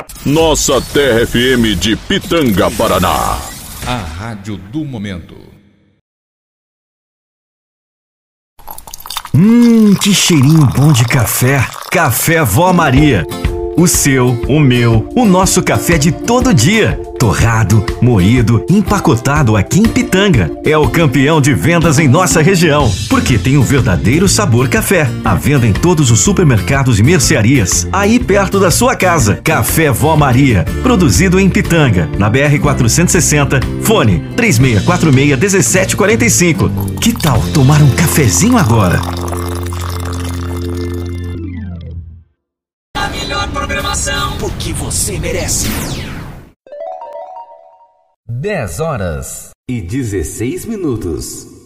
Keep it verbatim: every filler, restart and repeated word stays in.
Nossa Terra F M de Pitanga, Paraná. A rádio do momento. Hum, que cheirinho bom de café. Café Vó Maria. O seu, o meu, o nosso café de todo dia. Torrado, moído, empacotado aqui em Pitanga. É o campeão de vendas em nossa região, porque tem um verdadeiro sabor café. À venda em todos os supermercados e mercearias, aí perto da sua casa. Café Vó Maria, produzido em Pitanga, na B R quatrocentos e sessenta, fone três seis quatro seis, um sete quatro cinco. Que tal tomar um cafezinho agora? A melhor programação, o que você merece. dez horas e dezesseis minutos.